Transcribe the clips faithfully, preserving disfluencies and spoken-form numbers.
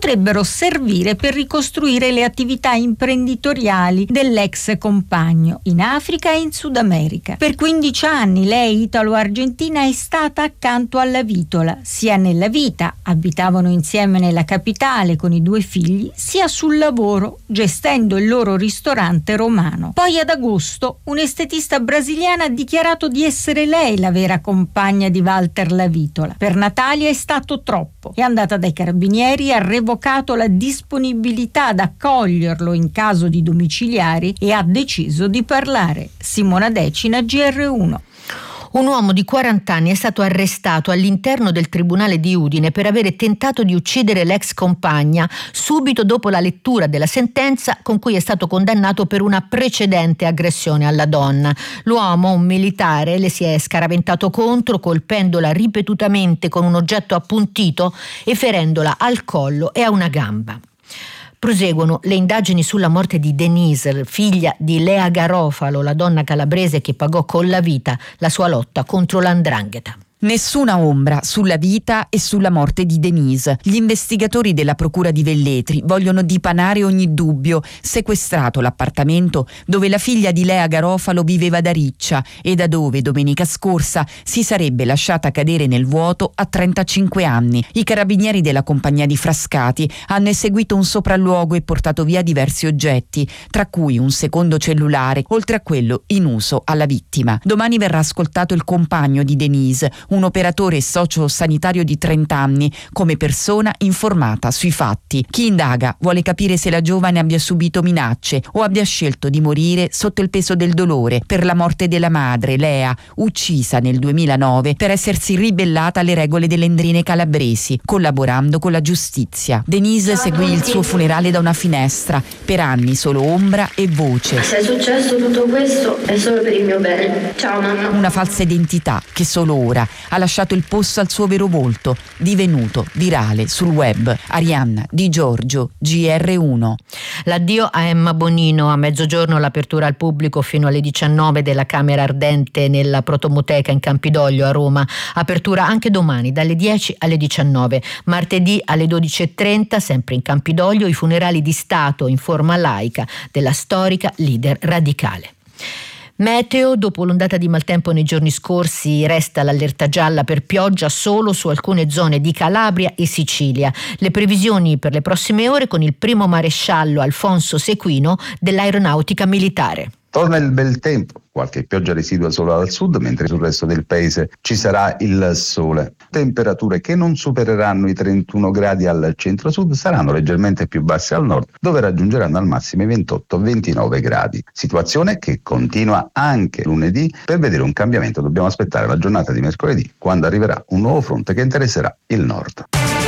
potrebbero servire per ricostruire le attività imprenditoriali dell'ex compagno in Africa e in Sud America. Per quindici anni lei, italo-argentina, è stata accanto alla Vitola, sia nella vita, abitavano insieme nella capitale con i due figli, sia sul lavoro, gestendo il loro ristorante romano. Poi ad agosto un'estetista brasiliana ha dichiarato di essere lei la vera compagna di Walter La Vitola. Per Natalia è stato troppo. È andata dai carabinieri, ha revocato la disponibilità ad accoglierlo in caso di domiciliari e ha deciso di parlare. Simona Decina, G R uno. Un uomo di quaranta anni è stato arrestato all'interno del tribunale di Udine per avere tentato di uccidere l'ex compagna subito dopo la lettura della sentenza con cui è stato condannato per una precedente aggressione alla donna. L'uomo, un militare, le si è scaraventato contro colpendola ripetutamente con un oggetto appuntito e ferendola al collo e a una gamba. Proseguono le indagini sulla morte di Denise, figlia di Lea Garofalo, la donna calabrese che pagò con la vita la sua lotta contro l'andrangheta. Nessuna ombra sulla vita e sulla morte di Denise. Gli investigatori della procura di Velletri vogliono dipanare ogni dubbio. Sequestrato l'appartamento dove la figlia di Lea Garofalo viveva da riccia e da dove domenica scorsa si sarebbe lasciata cadere nel vuoto a trentacinque anni. I carabinieri della compagnia di Frascati hanno eseguito un sopralluogo e portato via diversi oggetti, tra cui un secondo cellulare, oltre a quello in uso alla vittima. Domani verrà ascoltato il compagno di Denise, un operatore socio-sanitario di trenta anni, come persona informata sui fatti. Chi indaga vuole capire se la giovane abbia subito minacce o abbia scelto di morire sotto il peso del dolore per la morte della madre, Lea, uccisa nel duemilanove per essersi ribellata alle regole delle endrine calabresi, collaborando con la giustizia. Denise seguì il suo funerale da una finestra, per anni solo ombra e voce. Se è successo tutto questo è solo per il mio bene. Ciao mamma. Una falsa identità che solo ora ha lasciato il posto al suo vero volto, divenuto virale sul web. Arianna Di Giorgio, G R uno. L'addio a Emma Bonino. A mezzogiorno l'apertura al pubblico fino alle diciannove della Camera Ardente nella Protomoteca in Campidoglio a Roma. Apertura anche domani dalle dieci alle diciannove. Martedì alle dodici e trenta, sempre in Campidoglio, i funerali di Stato in forma laica della storica leader radicale. Meteo: dopo l'ondata di maltempo nei giorni scorsi resta l'allerta gialla per pioggia solo su alcune zone di Calabria e Sicilia. Le previsioni per le prossime ore con il primo maresciallo Alfonso Sequino dell'Aeronautica Militare. Torna il bel tempo, qualche pioggia residua solo al sud, mentre sul resto del paese ci sarà il sole. Temperature che non supereranno i trentuno gradi al centro-sud, saranno leggermente più basse al nord, dove raggiungeranno al massimo i ventotto ventinove gradi. Situazione che continua anche lunedì. Per vedere un cambiamento dobbiamo aspettare la giornata di mercoledì, quando arriverà un nuovo fronte che interesserà il nord.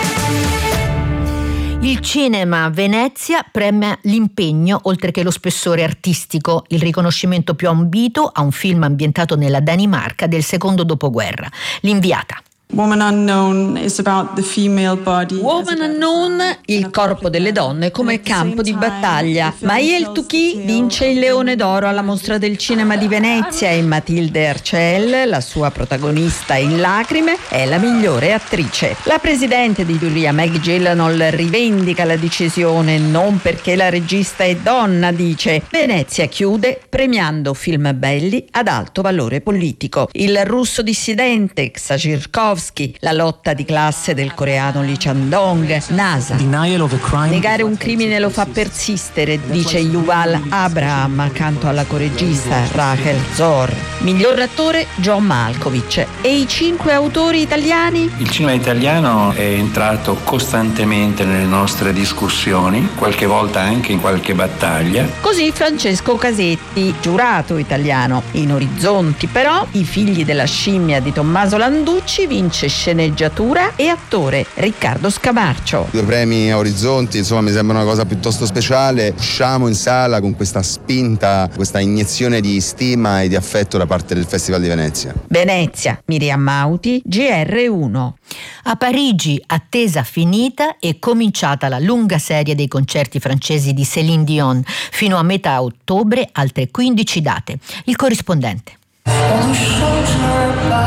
Il cinema Venezia premia l'impegno oltre che lo spessore artistico, il riconoscimento più ambito a un film ambientato nella Danimarca del secondo dopoguerra. L'inviata. Woman Unknown is about the female body. Woman Unknown, il corpo delle donne come campo di battaglia. Maëlle Touqui vince il Leone d'Oro alla Mostra del Cinema di Venezia e Matilde Arcel, la sua protagonista in Lacrime, è la migliore attrice. La presidente di giuria Maggie Gyllenhaal rivendica la decisione non perché la regista è donna, dice. Venezia chiude premiando film belli ad alto valore politico. Il russo dissidente Xhajirkov, la lotta di classe del coreano Lee Chandong, NASA. Negare un crimine lo fa persistere, dice Yuval Abraham accanto alla corregista Rachel Zohr. Miglior attore John Malkovich. E i cinque autori italiani? Il cinema italiano è entrato costantemente nelle nostre discussioni, qualche volta anche in qualche battaglia. Così Francesco Casetti, giurato italiano. In Orizzonti però I figli della scimmia di Tommaso Landucci vince sceneggiatura e attore Riccardo Scamarcio. Due premi a Orizzonti, insomma, mi sembra una cosa piuttosto speciale. Usciamo in sala con questa spinta, questa iniezione di stima e di affetto da parte del Festival di Venezia. Venezia, Miriam Mauti, G R uno. A Parigi, attesa finita, è cominciata la lunga serie dei concerti francesi di Céline Dion. Fino a metà ottobre altre quindici date. Il corrispondente.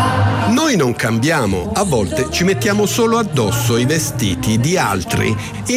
Noi non cambiamo, a volte ci mettiamo solo addosso i vestiti di altri.